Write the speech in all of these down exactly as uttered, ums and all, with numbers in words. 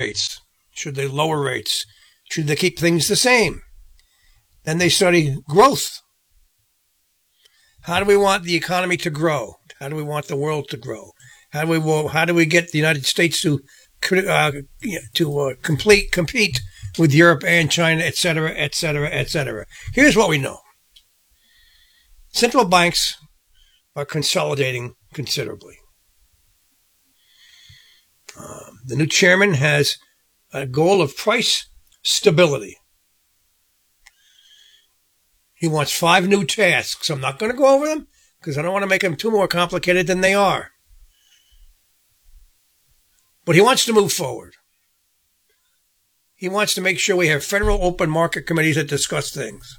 rates? Should they lower rates? Should they keep things the same? Then they study growth. How do we want the economy to grow? How do we want the world to grow? How do we how do we get the United States to uh, to uh, complete compete with Europe and China, et cetera, et cetera, et cetera? Here's what we know: central banks are consolidating considerably. Um, the new chairman has a goal of price stability. He wants five new tasks. I'm not going to go over them because I don't want to make them too more complicated than they are. But he wants to move forward. He wants to make sure we have federal open market committees that discuss things.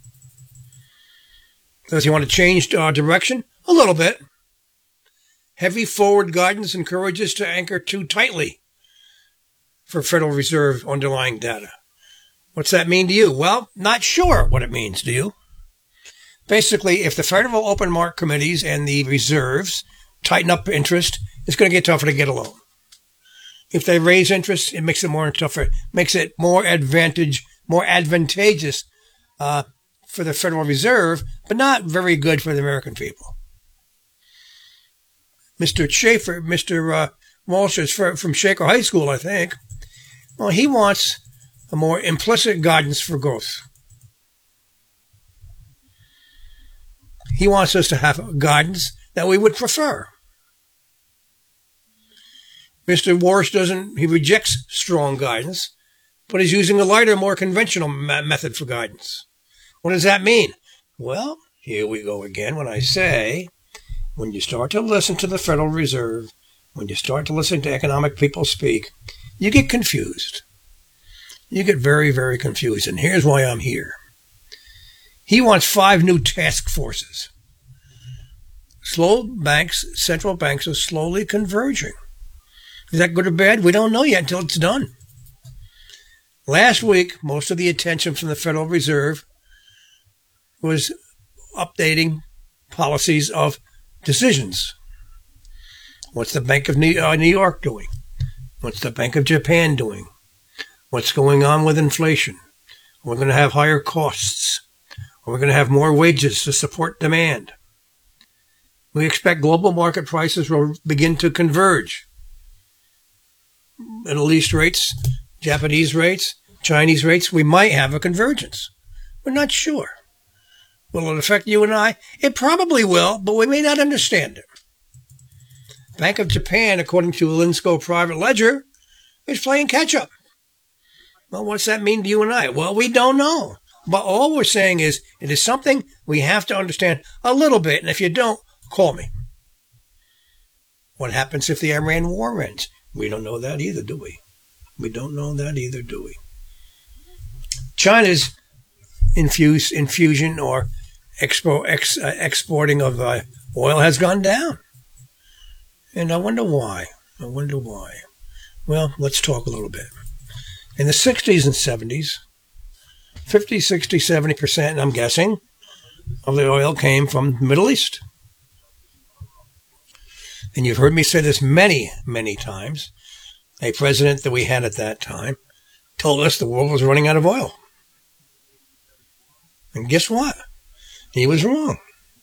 Does he want to change our direction? A little bit. Heavy forward guidance encourages to anchor too tightly for Federal Reserve underlying data. What's that mean to you? Well, not sure what it means, do you? Basically, if the Federal Open Market Committees and the reserves tighten up interest, it's going to get tougher to get a loan. If they raise interest, it makes it more tougher, makes it more advantage, more advantageous uh, for the Federal Reserve, but not very good for the American people. Mister Schaefer, Mister Uh, Walsh is from Shaker High School, I think. Well, he wants a more implicit guidance for growth. He wants us to have guidance that we would prefer. Mister Walsh doesn't, he rejects strong guidance, but he's using a lighter, more conventional method for guidance. What does that mean? Well, here we go again when I say, when you start to listen to the Federal Reserve, when you start to listen to economic people speak, you get confused. You get very, very confused, and here's why I'm here. He wants five new task forces. Slow banks, central banks are slowly converging. Is that good or bad? We don't know yet until it's done. Last week, most of the attention from the Federal Reserve was updating policies of decisions. What's the Bank of New York doing? What's the Bank of Japan doing? What's going on with inflation? We're going to have higher costs. We're going to have more wages to support demand. We expect global market prices will begin to converge. Middle East rates, Japanese rates, Chinese rates, we might have a convergence. We're not sure. Will it affect you and I? It probably will, but we may not understand it. Bank of Japan, according to Linsco Private Ledger, is playing catch-up. Well, what's that mean to you and I? Well, we don't know. But all we're saying is it is something we have to understand a little bit, and if you don't, call me. What happens if the Iran war ends? We don't know that either, do we? We don't know that either, do we? China's infuse, infusion or expo, ex, uh, exporting of uh, oil has gone down. And I wonder why. I wonder why. Well, let's talk a little bit. In the sixties and seventies, fifty, sixty, seventy percent, I'm guessing, of the oil came from the Middle East. And you've heard me say this many, many times. A president that we had at that time told us the world was running out of oil. And guess what? He was wrong.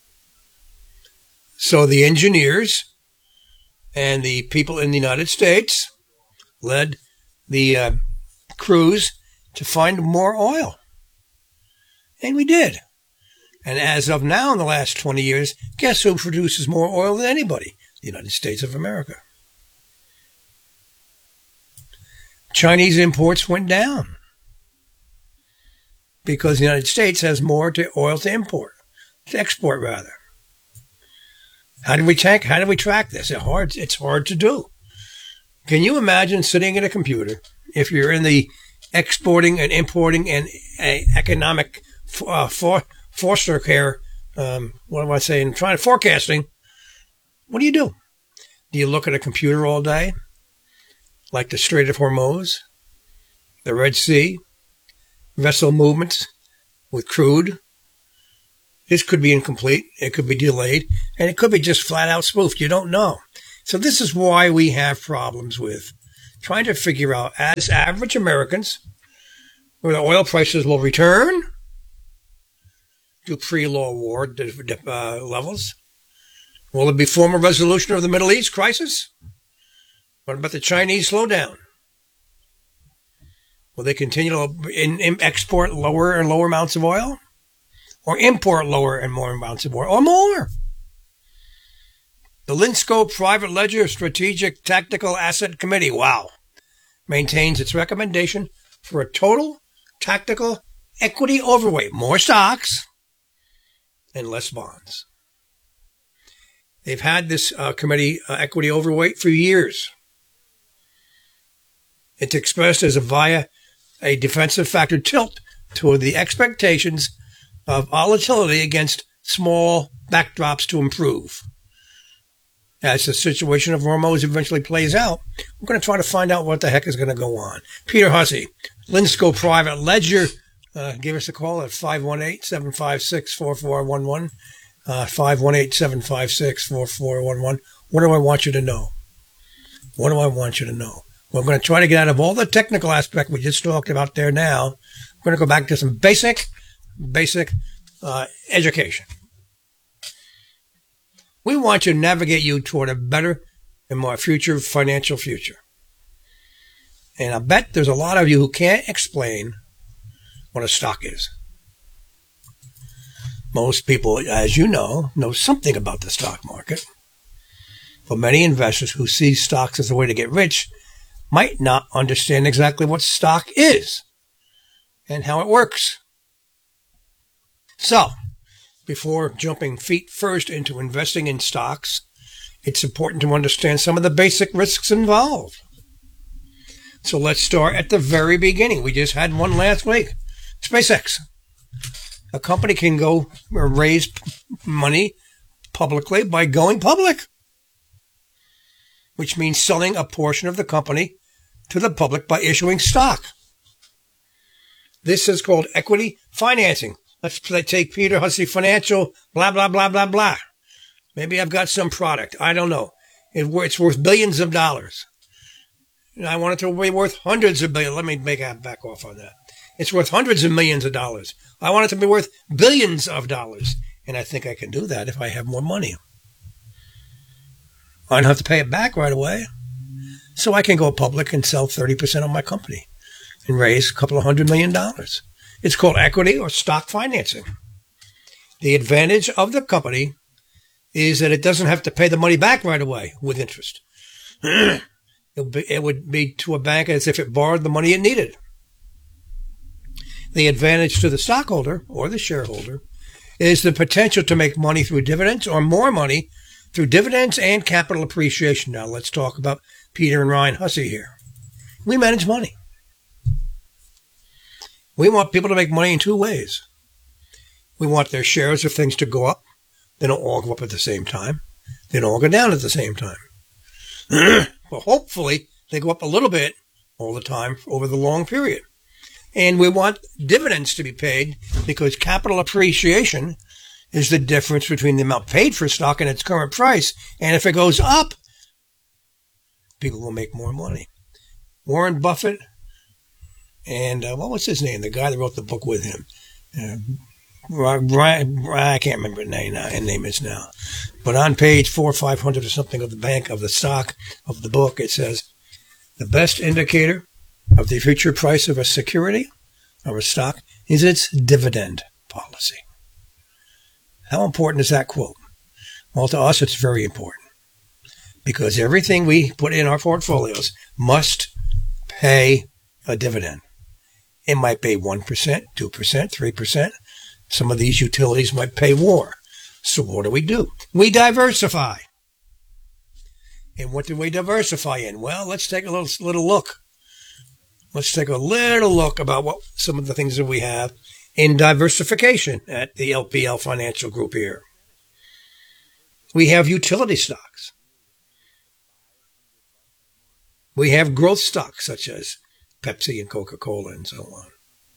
So the engineers and the people in the United States led the uh, crews to find more oil. And we did. And as of now, in the last twenty years, guess who produces more oil than anybody? The United States of America. Chinese imports went down because the United States has more to oil to import, to export rather. How do we track? How do we track this? It's hard. It's hard to do. Can you imagine sitting at a computer if you're in the exporting and importing and uh, economic uh, for, foster care? Um, what am I saying? Trying to forecasting. What do you do? Do you look at a computer all day? Like the Strait of Hormuz, the Red Sea, vessel movements with crude. This could be incomplete. It could be delayed. And it could be just flat out spoofed. You don't know. So this is why we have problems with trying to figure out, as average Americans, whether oil prices will return to pre-law war uh, levels. Will it be formal resolution of the Middle East crisis? What about the Chinese slowdown? Will they continue to in, in export lower and lower amounts of oil? Or import lower and more amounts of oil? Or more? The Linsco Private Ledger Strategic Tactical Asset Committee, wow, maintains its recommendation for a total tactical equity overweight. More stocks and less bonds. They've had this uh, committee uh, equity overweight for years. It's expressed as a via a defensive factor tilt toward the expectations of volatility against small backdrops to improve. As the situation of Hormuz eventually plays out, we're going to try to find out what the heck is going to go on. Peter Hussey, Linsco Private Ledger, uh, give us a call at five one eight, seven five six, four four one one, uh, five one eight, seven five six, four four one one. What do I want you to know? What do I want you to know? We're going to try to get out of all the technical aspect we just talked about there now. We're going to go back to some basic, basic uh, education. We want to navigate you toward a better and more future financial future. And I bet there's a lot of you who can't explain what a stock is. Most people, as you know, know something about the stock market. But many investors who see stocks as a way to get rich might not understand exactly what stock is and how it works. So, before jumping feet first into investing in stocks, it's important to understand some of the basic risks involved. So let's start at the very beginning. We just had one last week. SpaceX. A company can go raise money publicly by going public, which means selling a portion of the company to the public by issuing stock. This is called equity financing. Let's take Peter Hussey Financial, blah, blah, blah, blah, blah. Maybe I've got some product. I don't know. It's worth billions of dollars. And I want it to be worth hundreds of billions. Let me make a back off on that. It's worth hundreds of millions of dollars. I want it to be worth billions of dollars. And I think I can do that if I have more money. I don't have to pay it back right away. So I can go public and sell thirty percent of my company and raise a couple of hundred million dollars. It's called equity or stock financing. The advantage of the company is that it doesn't have to pay the money back right away with interest. it, would be, it would be to a bank as if it borrowed the money it needed. The advantage to the stockholder or the shareholder is the potential to make money through dividends or more money through dividends and capital appreciation. Now let's talk about Peter and Ryan Hussey here. We manage money. We want people to make money in two ways. We want their shares of things to go up. They don't all go up at the same time. They don't all go down at the same time. Well, hopefully, they go up a little bit all the time over the long period. And we want dividends to be paid because capital appreciation is the difference between the amount paid for stock and its current price. And if it goes up, people will make more money. Warren Buffett and uh, what was his name? The guy that wrote the book with him. Uh, Brian, I can't remember his name now. His name is now. But on page four or five hundred or something of the bank of the stock of the book, it says, the best indicator of the future price of a security or a stock is its dividend policy. How important is that quote? Well, to us, it's very important because everything we put in our portfolios must pay a dividend. It might pay one percent, two percent, three percent. Some of these utilities might pay more. So what do we do? We diversify. And what do we diversify in? Well, let's take a little, little look. Let's take a little look about what some of the things that we have in diversification at the L P L Financial Group here. We have utility stocks. We have growth stocks such as Pepsi and Coca-Cola and so on.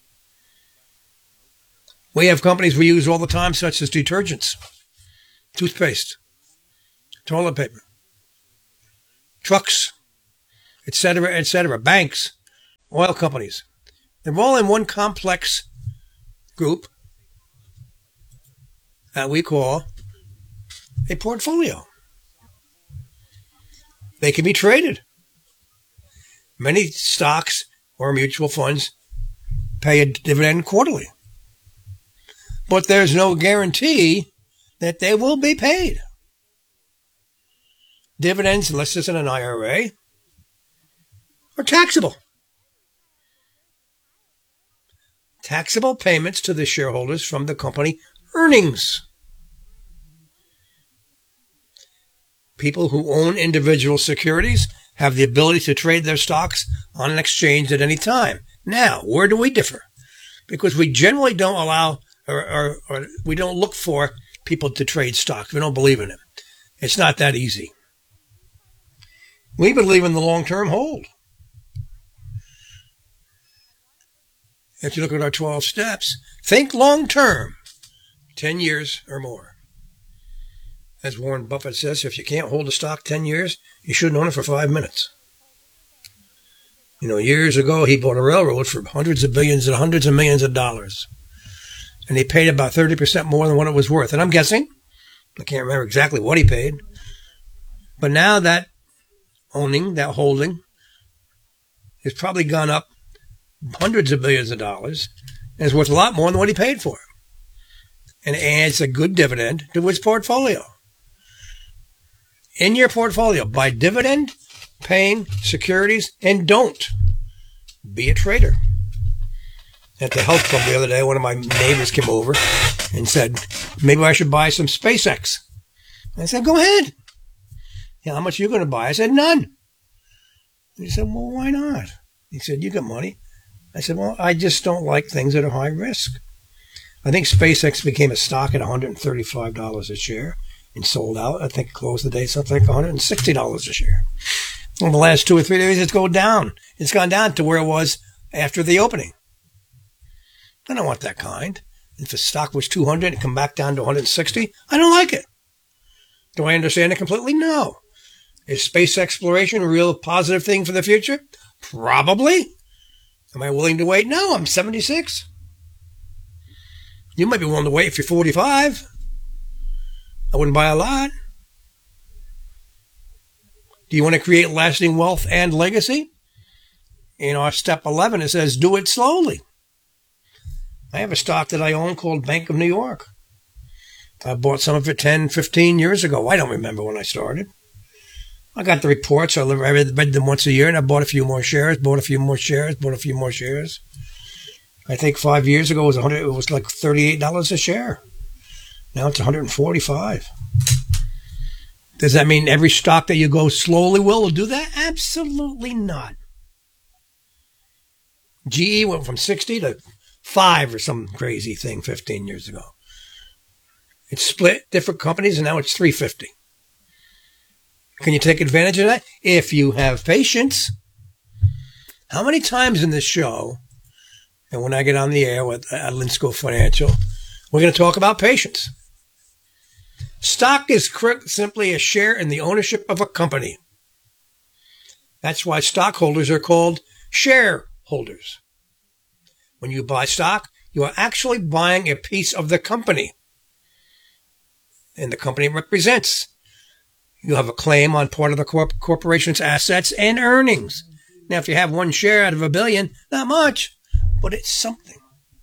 We have companies we use all the time such as detergents, toothpaste, toilet paper, trucks, et cetera, et cetera, banks, oil companies. They're all in one complex group that we call a portfolio. They can be traded. Many stocks or mutual funds pay a dividend quarterly. But there's no guarantee that they will be paid. Dividends, unless it's in an I R A, are taxable. Taxable payments to the shareholders from the company earnings. People who own individual securities have the ability to trade their stocks on an exchange at any time. Now, where do we differ? Because we generally don't allow, or, or, or we don't look for people to trade stocks. We don't believe in it. It's not that easy. We believe in the long-term hold. If you look at our twelve steps, think long-term, ten years or more. As Warren Buffett says, if you can't hold a stock ten years, you shouldn't own it for five minutes. You know, years ago, he bought a railroad for hundreds of billions and hundreds of millions of dollars. And he paid about thirty percent more than what it was worth. And I'm guessing, I can't remember exactly what he paid. But now that owning, that holding, has probably gone up hundreds of billions of dollars and is worth a lot more than what he paid for it. And it adds a good dividend to his portfolio. In your portfolio, buy dividend paying securities and don't be a trader. At the health club the other day, one of my neighbors came over and said, maybe I should buy some SpaceX. I said, go ahead. Yeah, how much are you going to buy? I said, none. And he said, well, why not? He said, you got money. I said, well, I just don't like things that are high risk. I think SpaceX became a stock at one hundred thirty-five dollars a share and sold out. I think it closed the day something like one hundred sixty dollars a share. In the last two or three days, it's gone down. It's gone down to where it was after the opening. I don't want that kind. If the stock was two hundred and come back down to one hundred sixty, I don't like it. Do I understand it completely? No. Is space exploration a real positive thing for the future? Probably. Am I willing to wait? No, I'm seventy-six. You might be willing to wait if you're forty-five. I wouldn't buy a lot. Do you want to create lasting wealth and legacy? In our step eleven, it says, do it slowly. I have a stock that I own called Bank of New York. I bought some of it ten, fifteen years ago. I don't remember when I started. I got the reports. I read them once a year, and I bought a few more shares, bought a few more shares, bought a few more shares. I think five years ago it was one hundred. It was like thirty-eight dollars a share. Now it's one hundred forty-five dollars. Does that mean every stock that you go slowly will do that? Absolutely not. G E went from sixty to five or some crazy thing fifteen years ago. It's split different companies, and now it's three hundred fifty dollars. Can you take advantage of that? If you have patience. How many times in this show, and when I get on the air with uh, Linsco Financial, we're going to talk about patience. Stock is simply a share in the ownership of a company. That's why stockholders are called shareholders. When you buy stock, you are actually buying a piece of the company. And the company represents. You have a claim on part of the corp- corporation's assets and earnings. Now, if you have one share out of a billion, not much, but it's something.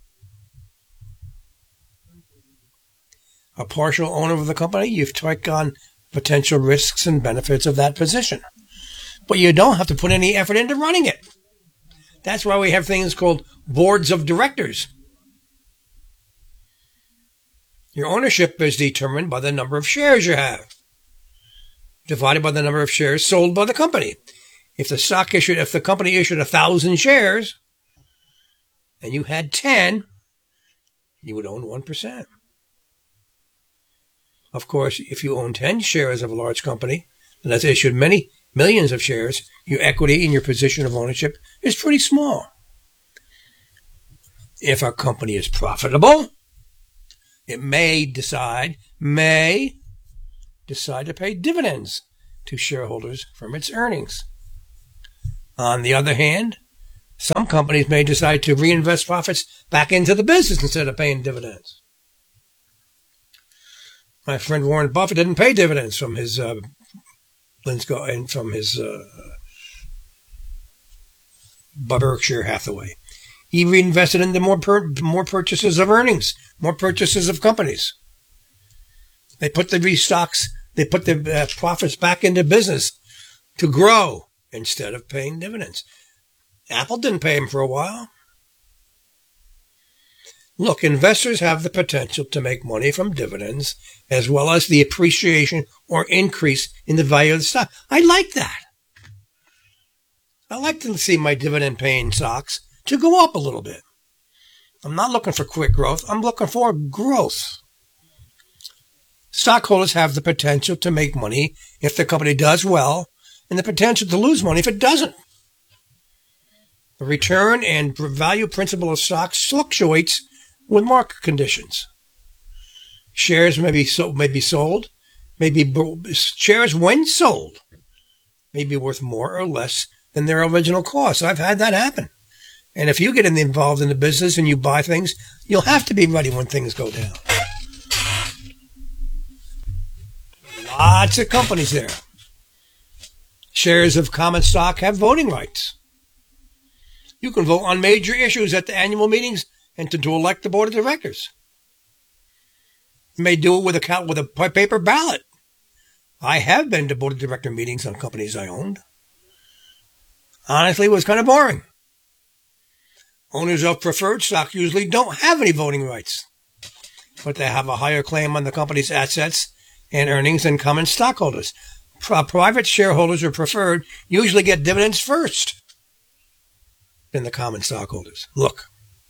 A partial owner of the company, you've taken on potential risks and benefits of that position. But you don't have to put any effort into running it. That's why we have things called boards of directors. Your ownership is determined by the number of shares you have, divided by the number of shares sold by the company. If the stock issued, if the company issued a thousand shares and you had ten, you would own one percent. Of course, if you own ten shares of a large company that has issued many millions of shares, your equity in your position of ownership is pretty small. If a company is profitable, it may decide, may decide to pay dividends to shareholders from its earnings. On the other hand, some companies may decide to reinvest profits back into the business instead of paying dividends. My friend Warren Buffett didn't pay dividends from his uh, Linsco and from his uh, Berkshire Hathaway. He reinvested into more per, more purchases of earnings, more purchases of companies. They put the restocks, they put the uh, profits back into business to grow instead of paying dividends. Apple didn't pay him for a while. Look, investors have the potential to make money from dividends as well as the appreciation or increase in the value of the stock. I like that. I like to see my dividend-paying stocks to go up a little bit. I'm not looking for quick growth. I'm looking for growth. Stockholders have the potential to make money if the company does well and the potential to lose money if it doesn't. The return and value principle of stocks fluctuates with market conditions. Shares may be, so, may be sold, may be, shares when sold may be worth more or less than their original cost. I've had that happen. And if you get involved in the business and you buy things, you'll have to be ready when things go down. Lots of companies there. Shares of common stock have voting rights. You can vote on major issues at the annual meetings and to, to elect the board of directors. You may do it with a, with a paper ballot. I have been to board of director meetings on companies I owned. Honestly, it was kind of boring. Owners of preferred stock usually don't have any voting rights, but they have a higher claim on the company's assets and earnings than common stockholders. Private shareholders or preferred usually get dividends first than the common stockholders. Look,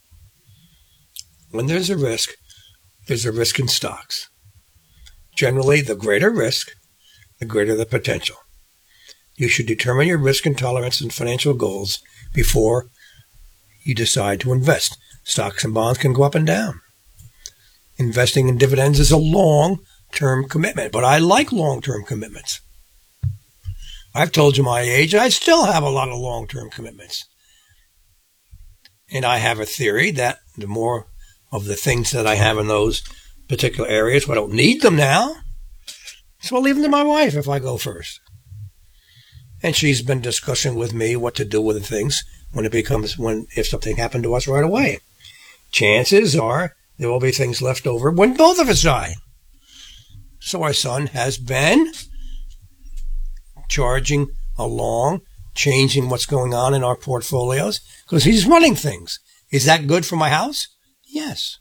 when there's a risk, there's a risk in stocks. Generally, the greater risk, the greater the potential. You should determine your risk and tolerance and financial goals before you decide to invest. Stocks and bonds can go up and down. Investing in dividends is a long-term commitment, but I like long-term commitments. I've told you my age, I still have a lot of long-term commitments. And I have a theory that the more of the things that I have in those particular areas, well, I don't need them now, so I'll leave them to my wife if I go first. And she's been discussing with me what to do with the things when it becomes, when, if something happened to us right away. Chances are there will be things left over when both of us die. So our son has been charging along, changing what's going on in our portfolios, because he's running things. Is that good for my house? Yes.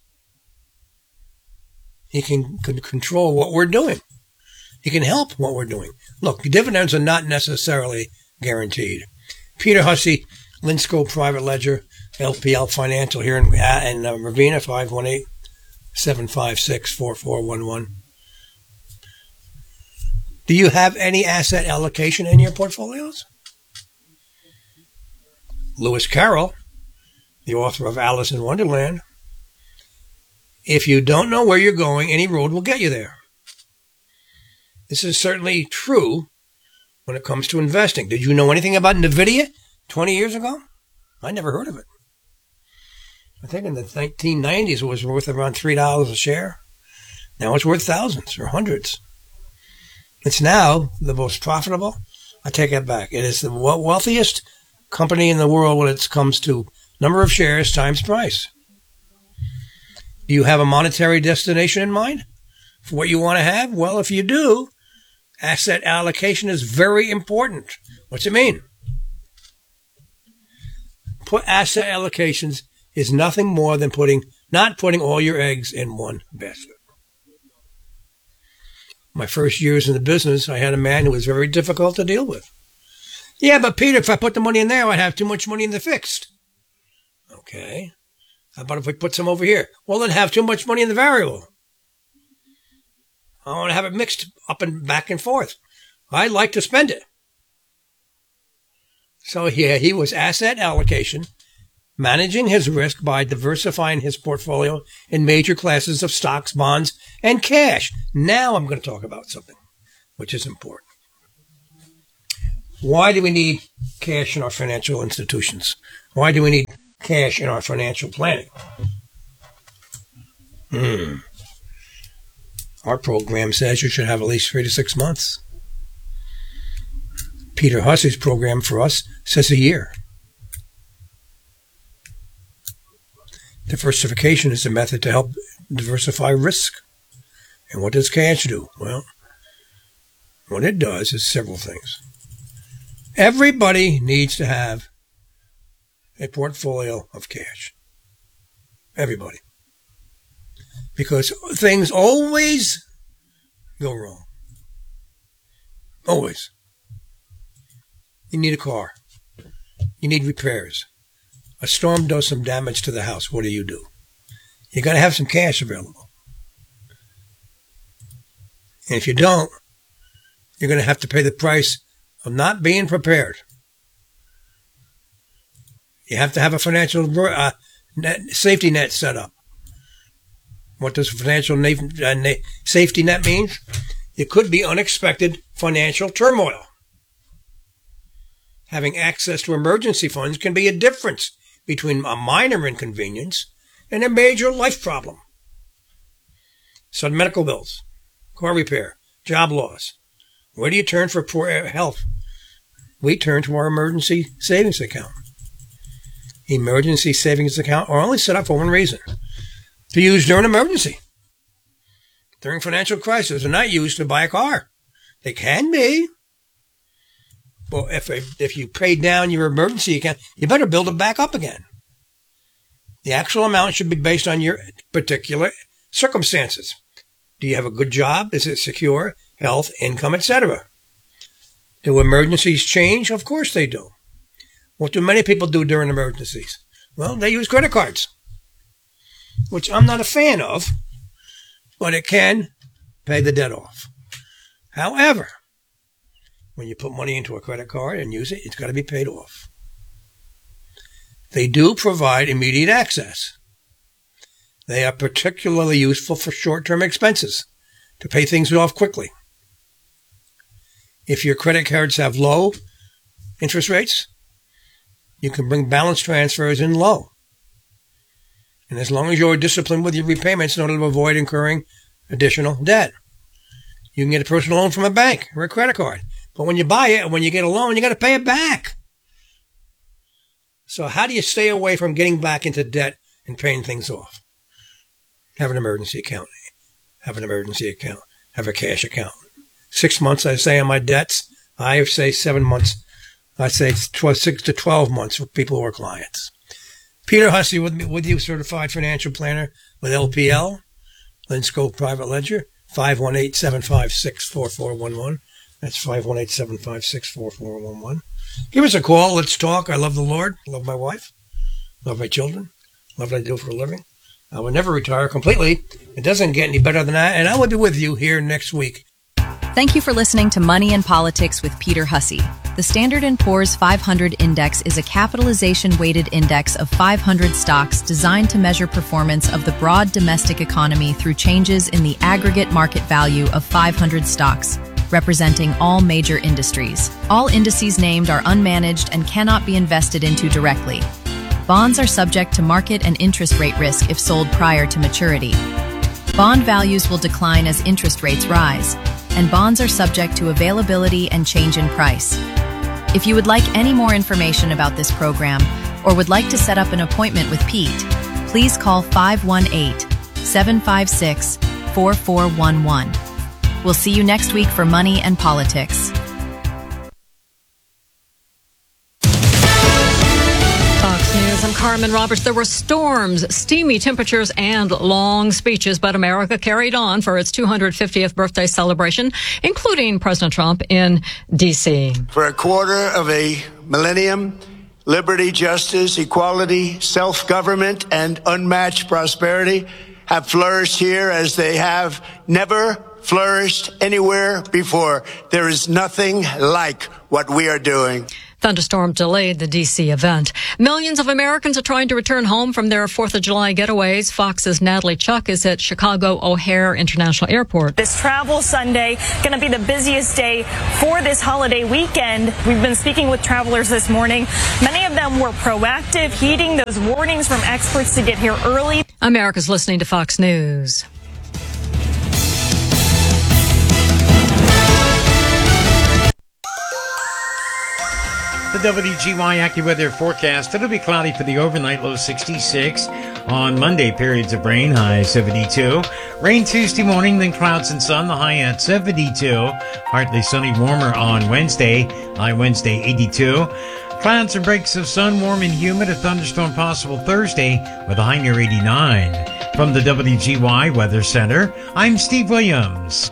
He can, can control what we're doing. He can help what we're doing. Look, dividends are not necessarily guaranteed. Peter Hussey, Linsco Private Ledger, L P L Financial here in, in uh, Ravenna, five one eight, seven five six, four four one one. Do you have any asset allocation in your portfolios? Lewis Carroll, the author of Alice in Wonderland. If you don't know where you're going, any road will get you there. This is certainly true when it comes to investing. Did you know anything about NVIDIA twenty years ago? I never heard of it. I think in the nineteen nineties it was worth around three dollars a share. Now it's worth thousands or hundreds. It's now the most profitable. I take it back. It is the wealthiest company in the world when it comes to number of shares times price. Do you have a monetary destination in mind for what you want to have? Well, if you do, asset allocation is very important. What's it mean? Put asset allocations is nothing more than putting, not putting all your eggs in one basket. My first years in the business, I had a man who was very difficult to deal with. Yeah, but Peter, if I put the money in there, I'd have too much money in the fixed. Okay. How about if we put some over here? Well, then have too much money in the variable. I want to have it mixed up and back and forth. I like to spend it. So yeah, he was asset allocation, managing his risk by diversifying his portfolio in major classes of stocks, bonds, and cash. Now I'm going to talk about something which is important. Why do we need cash in our financial institutions? Why do we need cash in our financial planning? Hmm. Our program says you should have at least three to six months. Peter Hussey's program for us says a year. Diversification is a method to help diversify risk. And what does cash do? Well, what it does is several things. Everybody needs to have a portfolio of cash. Everybody. Because things always go wrong. Always. You need a car. You need repairs. A storm does some damage to the house. What do you do? You got to have some cash available. And if you don't, you're going to have to pay the price of not being prepared. You have to have a financial uh, net, safety net set up. What does financial na- uh, na- safety net mean? It could be unexpected financial turmoil. Having access to emergency funds can be a difference between a minor inconvenience and a major life problem. Sudden medical bills, car repair, job loss. Where do you turn for poor health? We turn to our emergency savings account. Emergency savings account are only set up for one reason: to use during emergency. During financial crisis, they're not used to buy a car. They can be. Well, if if you pay down your emergency account, you better build it back up again. The actual amount should be based on your particular circumstances. Do you have a good job? Is it secure? Health, income, et cetera. Do emergencies change? Of course they do. What do many people do during emergencies? Well, they use credit cards, which I'm not a fan of, but it can pay the debt off. However, when you put money into a credit card and use it, it's got to be paid off. They do provide immediate access. They are particularly useful for short-term expenses, to pay things off quickly. If your credit cards have low interest rates, you can bring balance transfers in low. And as long as you're disciplined with your repayments in order to avoid incurring additional debt, you can get a personal loan from a bank or a credit card. But when you buy it, when you get a loan, you got to pay it back. So how do you stay away from getting back into debt and paying things off? Have an emergency account. Have an emergency account. Have a cash account. Six months, I say, on my debts. I say seven months. I say twelve, six to twelve months for people who are clients. Peter Hussey with me, with you, certified financial planner with L P L, Linsco Private Ledger, five one eight, seven five six, four four one one. That's five one eight, seven five six, four four one one. Give us a call. Let's talk. I love the Lord. Love my wife. Love my children. Love what I do for a living. I will never retire completely. It doesn't get any better than that. And I will be with you here next week. Thank you for listening to Money and Politics with Peter Hussey. The Standard and Poor's five hundred Index is a capitalization-weighted index of five hundred stocks designed to measure performance of the broad domestic economy through changes in the aggregate market value of five hundred stocks, representing all major industries. All indices named are unmanaged and cannot be invested into directly. Bonds are subject to market and interest rate risk if sold prior to maturity. Bond values will decline as interest rates rise, and bonds are subject to availability and change in price. If you would like any more information about this program or would like to set up an appointment with Pete, please call five one eight, seven five six, four four one one. We'll see you next week for Money and Politics. Fox News, I'm Carmen Roberts. There were storms, steamy temperatures, and long speeches, but America carried on for its two hundred fiftieth birthday celebration, including President Trump in D C For a quarter of a millennium, liberty, justice, equality, self-government, and unmatched prosperity have flourished here as they have never flourished anywhere before. There is nothing like what we are doing. Thunderstorm delayed the D C event. Millions of Americans are trying to return home from their fourth of July getaways. Fox's Natalie Chuck is at Chicago O'Hare International Airport. This travel Sunday going to be the busiest day for this holiday weekend. We've been speaking with travelers this morning. Many of them were proactive, heeding those warnings from experts to get here early. America's listening to Fox News. The W G Y AccuWeather forecast. It'll be cloudy for the overnight, low sixty-six. On Monday, periods of rain, high seventy-two. Rain Tuesday morning, then clouds and sun, the high at seventy-two. Partly sunny, warmer on Wednesday, high Wednesday eighty-two. Clouds and breaks of sun, warm and humid. A thunderstorm possible Thursday with a high near eighty-nine. From the W G Y Weather Center, I'm Steve Williams.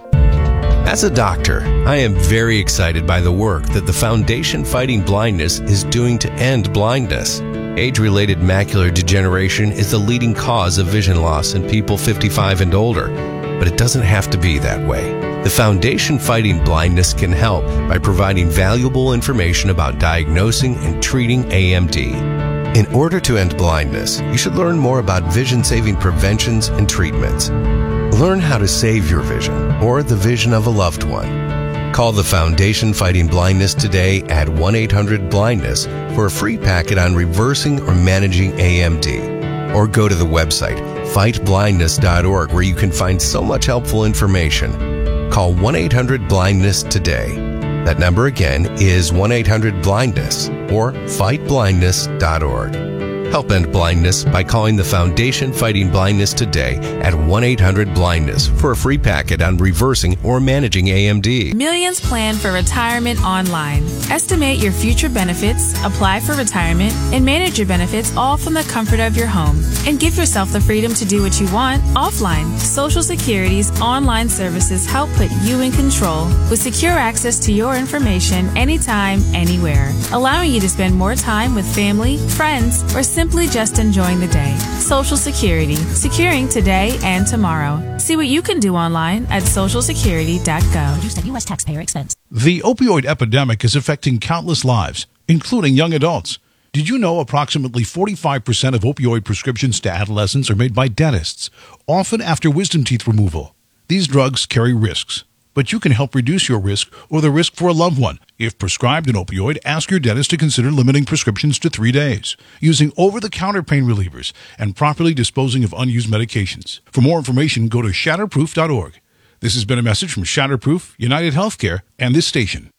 As a doctor, I am very excited by the work that the Foundation Fighting Blindness is doing to end blindness. Age-related macular degeneration is the leading cause of vision loss in people fifty-five and older, but it doesn't have to be that way. The Foundation Fighting Blindness can help by providing valuable information about diagnosing and treating A M D. In order to end blindness, you should learn more about vision-saving preventions and treatments. Learn how to save your vision or the vision of a loved one. Call the Foundation Fighting Blindness today at one eight hundred blindness for a free packet on reversing or managing A M D. Or go to the website fight blindness dot org where you can find so much helpful information. Call one eight hundred blindness today. That number again is one eight hundred blindness or fight blindness dot org. Help end blindness by calling the Foundation Fighting Blindness today at one eight hundred blindness for a free packet on reversing or managing A M D. Millions plan for retirement online. Estimate your future benefits, apply for retirement, and manage your benefits all from the comfort of your home. And give yourself the freedom to do what you want offline. Social Security's online services help put you in control with secure access to your information anytime, anywhere, allowing you to spend more time with family, friends, or simply just enjoying the day. Social Security, securing today and tomorrow. See what you can do online at social security dot gov. Produced at U S taxpayer expense. The opioid epidemic is affecting countless lives, including young adults. Did you know approximately forty-five percent of opioid prescriptions to adolescents are made by dentists, often after wisdom teeth removal? These drugs carry risks, but you can help reduce your risk or the risk for a loved one. If prescribed an opioid, ask your dentist to consider limiting prescriptions to three days, using over-the-counter pain relievers, and properly disposing of unused medications. For more information, go to shatterproof dot org. This has been a message from Shatterproof, United Healthcare, and this station.